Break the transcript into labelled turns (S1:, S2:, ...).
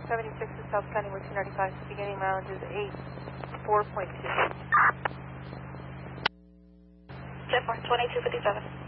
S1: 76 to South County with 295, beginning mileage is 84.2.
S2: Jet 2257.